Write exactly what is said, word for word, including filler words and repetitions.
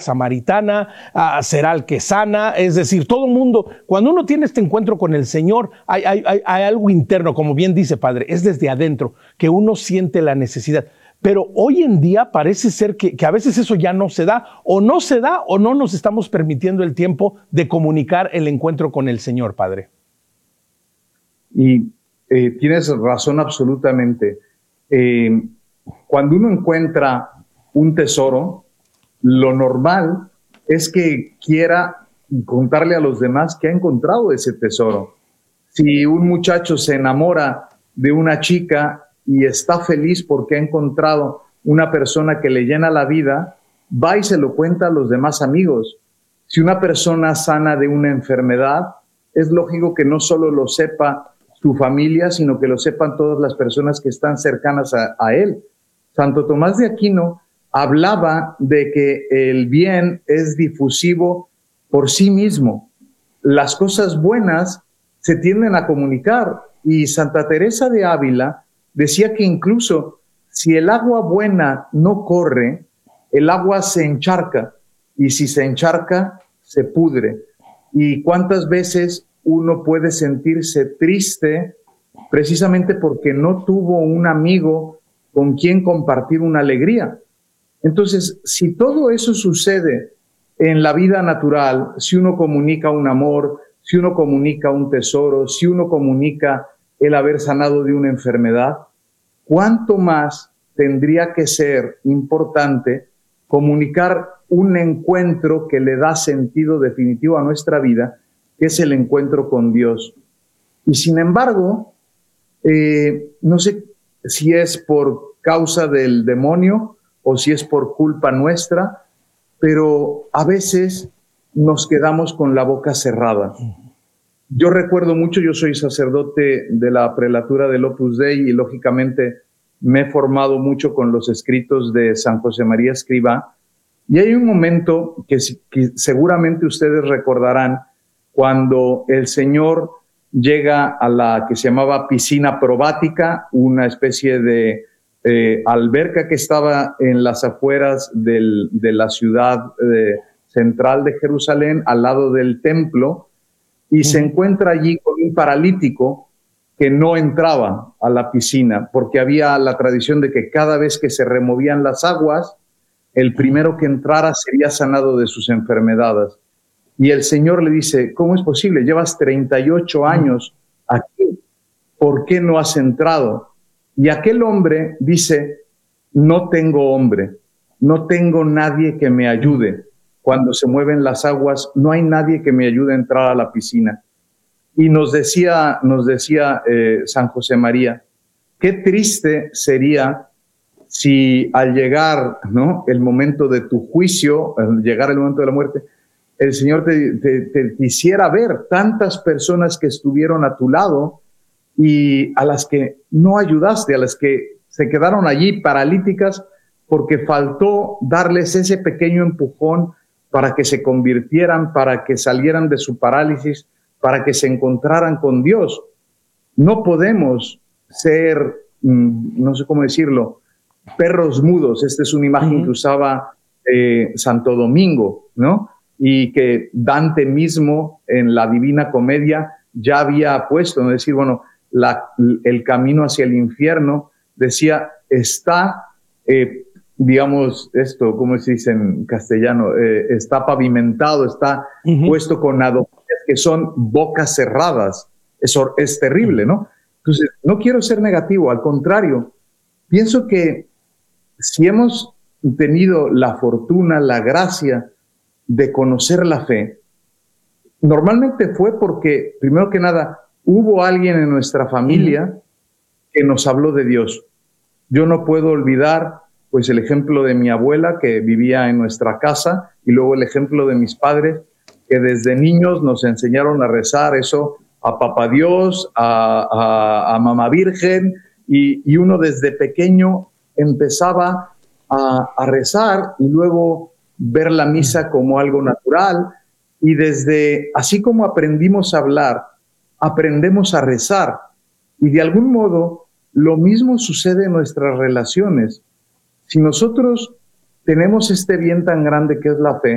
samaritana, uh, será el que sana, es decir, todo el mundo, cuando uno tiene este encuentro con el Señor, hay, hay, hay, hay algo interno, como bien dice Padre, es desde adentro, que uno siente la necesidad. Pero hoy en día parece ser que, que a veces eso ya no se da, o no se da, o no nos estamos permitiendo el tiempo de comunicar el encuentro con el Señor, Padre. Y eh, tienes razón absolutamente. Eh, cuando uno encuentra un tesoro, lo normal es que quiera contarle a los demás que ha encontrado ese tesoro. Si un muchacho se enamora de una chica y está feliz porque ha encontrado una persona que le llena la vida, va y se lo cuenta a los demás amigos. Si una persona sana de una enfermedad, es lógico que no solo lo sepa su familia, sino que lo sepan todas las personas que están cercanas a, a él. Santo Tomás de Aquino hablaba de que el bien es difusivo por sí mismo. Las cosas buenas se tienden a comunicar, y Santa Teresa de Ávila decía que incluso si el agua buena no corre, el agua se encharca, y si se encharca, se pudre. ¿Y cuántas veces uno puede sentirse triste precisamente porque no tuvo un amigo con quien compartir una alegría? Entonces, si todo eso sucede en la vida natural, si uno comunica un amor, si uno comunica un tesoro, si uno comunica el haber sanado de una enfermedad, ¿cuánto más tendría que ser importante comunicar un encuentro que le da sentido definitivo a nuestra vida, que es el encuentro con Dios? Y sin embargo, eh, no sé si es por causa del demonio o si es por culpa nuestra, pero a veces nos quedamos con la boca cerrada. Yo recuerdo mucho, yo soy sacerdote de la prelatura del Opus Dei y lógicamente me he formado mucho con los escritos de San José María Escrivá, y hay un momento que, que seguramente ustedes recordarán, cuando el Señor llega a la que se llamaba piscina probática, una especie de eh, alberca que estaba en las afueras del, de la ciudad eh, central de Jerusalén, al lado del templo, y se encuentra allí con un paralítico que no entraba a la piscina, porque había la tradición de que cada vez que se removían las aguas, el primero que entrara sería sanado de sus enfermedades. Y el Señor le dice, ¿cómo es posible? Llevas treinta y ocho años aquí, ¿por qué no has entrado? Y aquel hombre dice, no tengo hombre, no tengo nadie que me ayude. Cuando se mueven las aguas, no hay nadie que me ayude a entrar a la piscina. Y nos decía, nos decía eh, San José María, qué triste sería si al llegar, ¿no?, el momento de tu juicio, al llegar el momento de la muerte, el Señor te, te, te hiciera ver tantas personas que estuvieron a tu lado y a las que no ayudaste, a las que se quedaron allí paralíticas porque faltó darles ese pequeño empujón para que se convirtieran, para que salieran de su parálisis, para que se encontraran con Dios. No podemos ser, no sé cómo decirlo, perros mudos. Esta es una imagen uh-huh. que usaba eh, Santo Domingo, ¿no? Y que Dante mismo en la Divina Comedia ya había puesto, ¿no? Decir, bueno, la, el camino hacia el infierno, decía, está, eh, digamos, esto, ¿cómo se dice en castellano? Eh, está pavimentado, está uh-huh. puesto con adoquines que son bocas cerradas. Eso es terrible, ¿no? Entonces, no quiero ser negativo, al contrario, pienso que si hemos tenido la fortuna, la gracia de conocer la fe, normalmente fue porque, primero que nada, hubo alguien en nuestra familia que nos habló de Dios. Yo no puedo olvidar, pues, el ejemplo de mi abuela, que vivía en nuestra casa, y luego el ejemplo de mis padres, que desde niños nos enseñaron a rezar eso, a Papá Dios, a, a, a Mamá Virgen, y, y uno desde pequeño empezaba a, a rezar y luego ver la misa como algo natural, y desde, así como aprendimos a hablar, aprendemos a rezar, y de algún modo lo mismo sucede en nuestras relaciones. Si nosotros tenemos este bien tan grande que es la fe,